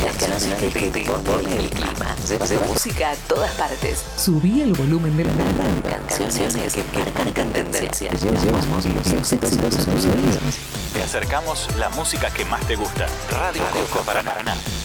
que pone el clima. Lleva música a todas partes. Subí el volumen de la radio. Canciones que marcan tendencia. Llevamos los éxitos a tus oídos. Te acercamos la música que más te gusta. Radio Coco Paraná.